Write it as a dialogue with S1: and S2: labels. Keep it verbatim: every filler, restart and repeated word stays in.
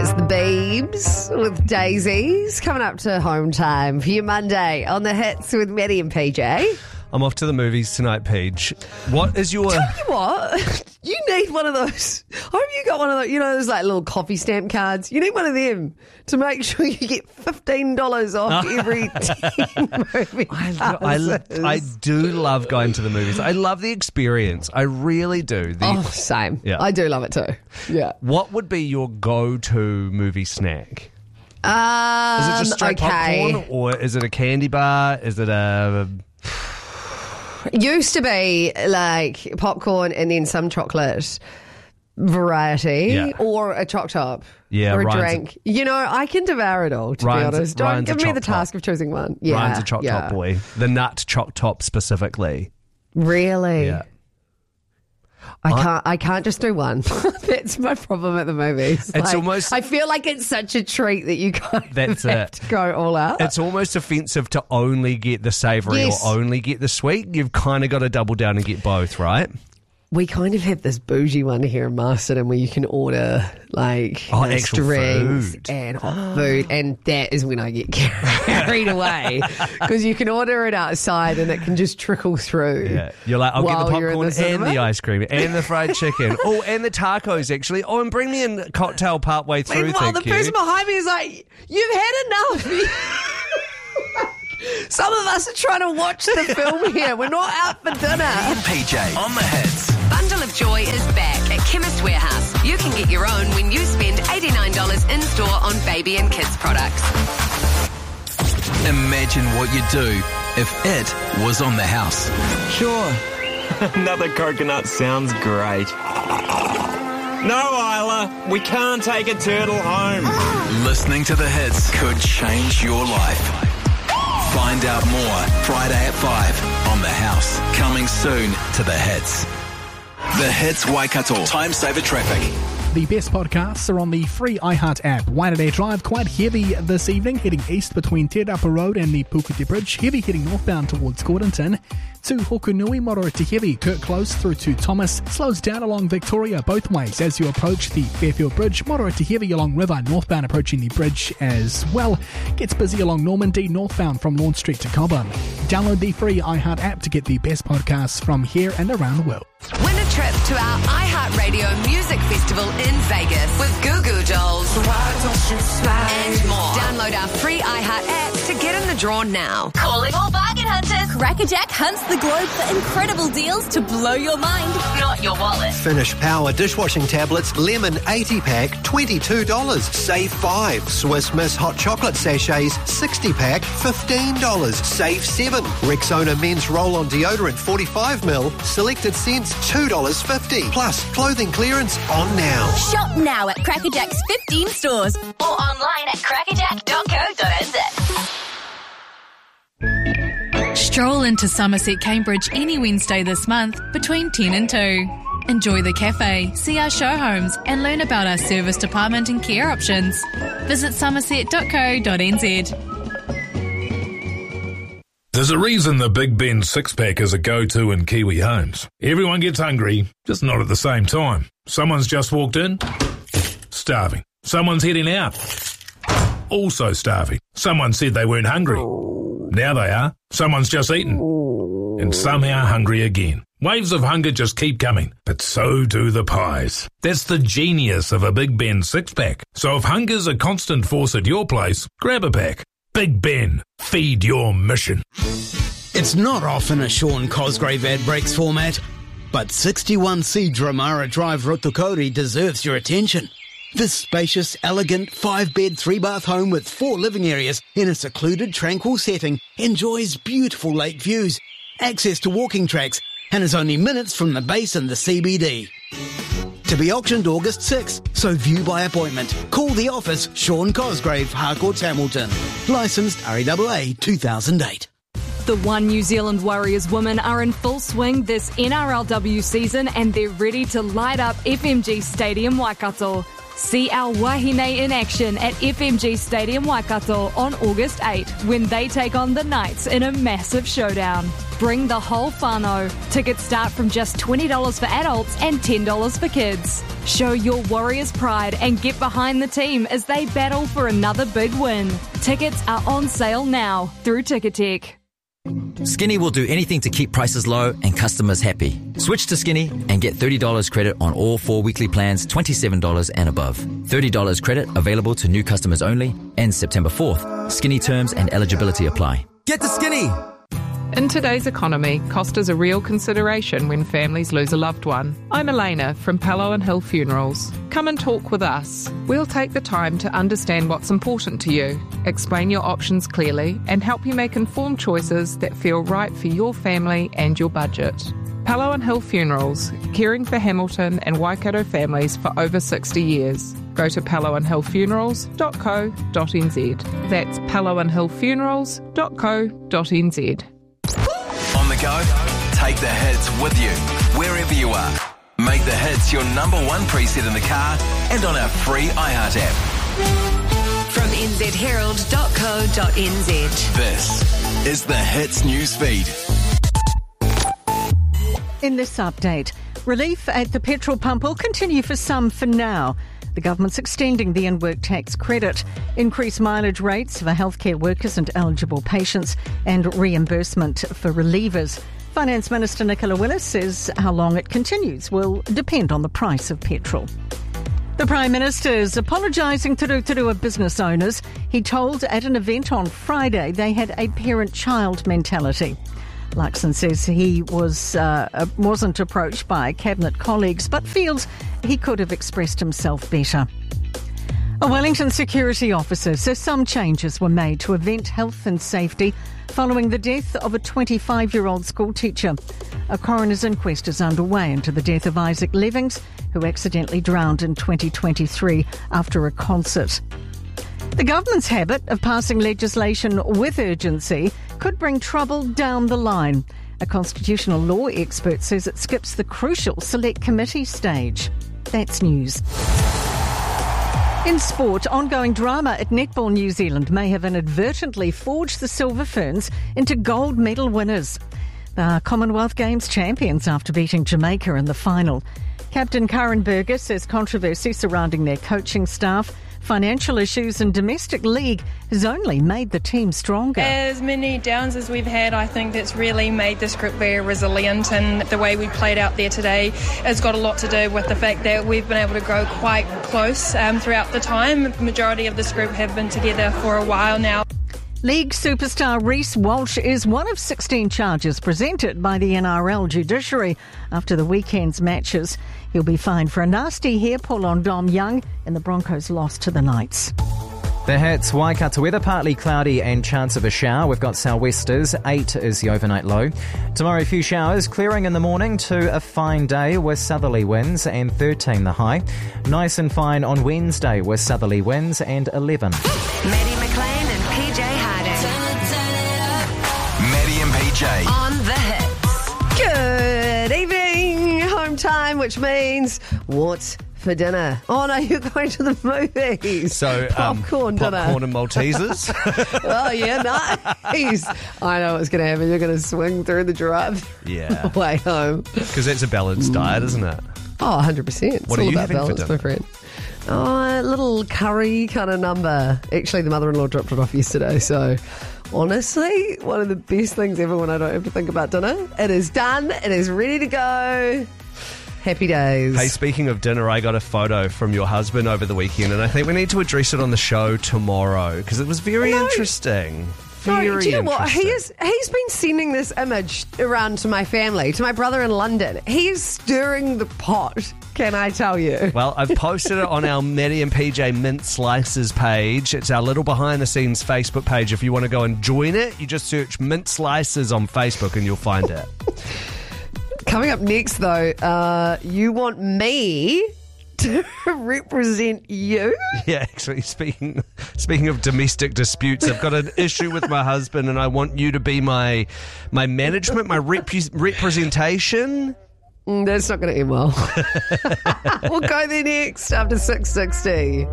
S1: It's the Beebs with Daisies coming up to home time for your Monday on the hits with Maddie and P J.
S2: I'm off to the movies tonight, Paige. What is your...
S1: Tell you what, you need one of those. I hope you got one of those, you know, those like little coffee stamp cards. You need one of them to make sure you get fifteen dollars off every ten movie
S2: I, I, I do love going to the movies. I love the experience. I really do. The,
S1: oh, same.
S2: Yeah.
S1: I do love it too. Yeah.
S2: What would be your go-to movie snack?
S1: Um,
S2: Is it just straight
S1: okay.
S2: popcorn, or is it a candy bar? Is it a...
S1: It used to be like popcorn and then some chocolate variety,
S2: Yeah.
S1: or a choc top,
S2: Yeah,
S1: or a
S2: Ryan's
S1: drink. You know, I can devour it all, to
S2: Ryan's-
S1: be honest. Don't
S2: Ryan's a
S1: give me the
S2: choc top.
S1: task of choosing one. Yeah,
S2: Ryan's a choc
S1: yeah.
S2: top boy. The nut choc top specifically.
S1: Really?
S2: Yeah.
S1: I can't. I can't just do one. That's my problem at the movies.
S2: It's
S1: Like,
S2: almost-
S1: I feel like it's such a treat that you kind of
S2: That's
S1: have
S2: it.
S1: to go all out.
S2: It's almost offensive to only get the savoury
S1: Yes.
S2: or only get the sweet. You've kind of got to double down and get both, right?
S1: We kind of have this bougie one here in Masterton where you can order like
S2: Oh,
S1: nice
S2: actual
S1: drinks
S2: food.
S1: and hot food, and that is when I get carried away because you can order it outside and it can just trickle through.
S2: Yeah. You're like, I'll get the
S1: while you're in
S2: popcorn
S1: the
S2: and
S1: cinema.
S2: the ice cream and the fried chicken. Oh, and the tacos, actually. Oh, and bring me a cocktail partway through,
S1: Meanwhile,
S2: thank
S1: the
S2: you.
S1: person behind me is like, "You've had enough." Some of us are trying to watch the film here. We're not out for dinner.
S3: P J on the hits.
S4: Bundle of Joy is back at Chemist Warehouse. You can get your own when you spend eighty-nine dollars in-store on baby and kids products.
S3: Imagine what you'd do if it was on the house.
S5: Sure. Another coconut sounds great. No, Isla, we can't take a turtle home.
S3: Listening to the hits could change your life. Find out more Friday at five on The House. Coming soon to The Hits. The Hits Waikato. Time saver traffic.
S6: The best podcasts are on the free iHeart app. Waitanere Drive quite heavy this evening, heading east between Te Rapa Road and the Puketi Bridge. Heavy heading northbound towards Gordonton. To Hokunui, moderate to heavy. Kirk Close through to Thomas. Slows down along Victoria both ways as you approach the Fairfield Bridge. Moderate to heavy along River, northbound approaching the bridge as well. Gets busy along Normandy, northbound from Lawn Street to Cobham. Download the free iHeart app to get the best podcasts from here and around the world.
S4: Win a trip to our iHeartRadio Music Festival in Vegas with Goo Goo Dolls and more. Download our free iHeart app to get in the draw now.
S7: Calling all bargain hunters. Crackerjack hunts the globe for incredible deals to blow your mind, not your wallet.
S8: Finish Power dishwashing tablets, lemon eighty pack, twenty-two dollars. Save five. Swiss Miss hot chocolate sachets, sixty pack, fifteen dollars. Save seven. Rexona men's roll-on deodorant, forty-five mil, selected scents, two dollars fifty. Plus, clothing clearance on now.
S7: Shop now at Crackerjack's fifteen stores or online at crackerjack dot co dot n z.
S9: Stroll into Somerset Cambridge any Wednesday this month between ten and two. Enjoy the cafe, see our show homes and learn about our service department and care options. Visit somerset dot co dot n z.
S10: There's a reason the Big Ben six-pack is a go-to in Kiwi homes. Everyone gets hungry, just not at the same time. Someone's just walked in, starving. Someone's heading out, also starving. Someone said they weren't hungry. Now they are. Someone's just eaten, and somehow hungry again. Waves of hunger just keep coming, but so do the pies. That's the genius of a Big Ben six-pack. So if hunger's a constant force at your place, grab a pack. Big Ben, feed your mission.
S11: It's not often a Sean Cosgrave ad breaks format, but sixty-one C Dramara Drive, Rotukuri deserves your attention. This spacious, elegant, five-bed, three-bath home with four living areas in a secluded, tranquil setting enjoys beautiful lake views, access to walking tracks, and is only minutes from the base and the C B D. To be auctioned August sixth, so view by appointment. Call the office, Sean Cosgrave, Harcourts, Hamilton. Licensed R E A A two thousand eight.
S12: The One New Zealand Warriors women are in full swing this N R L W season and they're ready to light up F M G Stadium Waikato. See our wahine in action at F M G Stadium Waikato on August eighth when they take on the Knights in a massive showdown. Bring the whole whānau. Tickets start from just twenty dollars for adults and ten dollars for kids. Show your Warriors pride and get behind the team as they battle for another big win. Tickets are on sale now through Ticketek.
S13: Skinny will do anything to keep prices low and customers happy. Switch to Skinny and get thirty dollars credit on all four weekly plans, twenty-seven dollars and above. thirty dollars credit available to new customers only. Ends September fourth. Skinny terms and eligibility apply. Get to Skinny!
S14: In today's economy, cost is a real consideration when families lose a loved one. I'm Elena from Palo and Hill Funerals. Come and talk with us. We'll take the time to understand what's important to you, explain your options clearly, and help you make informed choices that feel right for your family and your budget. Palo and Hill Funerals, caring for Hamilton and Waikato families for over sixty years. Go to palo and hill funerals dot co dot n z. That's palo and hill funerals dot co dot n z.
S3: On the go? Take the hits with you, wherever you are. Make the hits your number one preset in the car and on our free iHeart app.
S4: From n z herald dot co dot n z.
S3: This is the Hits news feed.
S15: In this update, relief at the petrol pump will continue for some for now. The government's extending the in-work tax credit, increased mileage rates for healthcare workers and eligible patients, and reimbursement for relievers. Finance Minister Nicola Willis says how long it continues will depend on the price of petrol. The Prime Minister is apologising to Rotorua business owners. He told at an event on Friday they had a parent-child mentality. Luxon says he was, uh, wasn't approached by cabinet colleagues but feels he could have expressed himself better. A Wellington security officer says some changes were made to event health and safety following the death of a twenty-five-year-old schoolteacher. A coroner's inquest is underway into the death of Isaac Levings, who accidentally drowned in twenty twenty-three after a concert. The government's habit of passing legislation with urgency could bring trouble down the line. A constitutional law expert says it skips the crucial select committee stage. That's news. In sport, ongoing drama at Netball New Zealand may have inadvertently forged the Silver Ferns into gold medal winners. They are Commonwealth Games champions after beating Jamaica in the final. Captain Karen Berger says controversy surrounding their coaching staff, financial issues and domestic league has only made the team stronger.
S16: As many downs as we've had, I think that's really made this group very resilient, and the way we played out there today has got a lot to do with the fact that we've been able to grow quite close um, throughout the time. The majority of this group have been together for a while now.
S15: League superstar Reece Walsh is one of sixteen charges presented by the N R L judiciary after the weekend's matches. He'll be fined for a nasty hair pull on Dom Young and the Broncos' loss to the Knights.
S17: The Hits, Waikato weather, partly cloudy and chance of a shower. We've got sou'westers, eight is the overnight low. Tomorrow, a few showers, clearing in the morning to a fine day with southerly winds and thirteen the high. Nice and fine on Wednesday with southerly winds and eleven.
S4: Maddie McLean and P J Harding.
S3: Maddie and P J.
S4: On the Hits.
S1: Good evening, home time, which means what's for dinner? Oh no, you're going to the movies.
S2: So um,
S1: popcorn dinner,
S2: popcorn and Maltesers.
S1: Oh yeah, nice. I know what's going to happen. You're going to swing through the drive.
S2: Yeah,
S1: way home.
S2: Because it's a balanced mm. diet, isn't it?
S1: Oh, one hundred percent. It's
S2: what
S1: all
S2: are you
S1: about
S2: having
S1: balance,
S2: for dinner?
S1: My friend? Oh, a little curry kind of number. Actually, the mother-in-law dropped it off yesterday, so honestly, one of the best things ever when I don't have to think about dinner. It is done. It is ready to go. Happy days.
S2: Hey, speaking of dinner, I got a photo from your husband over the weekend, and I think we need to address it on the show tomorrow because it was very
S1: no.
S2: interesting.
S1: No,
S2: Very
S1: do you know what? He
S2: interesting.
S1: is, he's been sending this image around to my family, to my brother in London. He's stirring the pot, can I tell you?
S2: Well, I've posted it on our Maddie and P J Mint Slices page. It's our little behind-the-scenes Facebook page. If you want to go and join it, you just search Mint Slices on Facebook and you'll find it.
S1: Coming up next, though, uh, you want me to represent you?
S2: Yeah, actually, speaking speaking of domestic disputes, I've got an issue with my husband and I want you to be my my management, my rep- representation.
S1: Mm, that's not going to end well. We'll go there next after six sixty.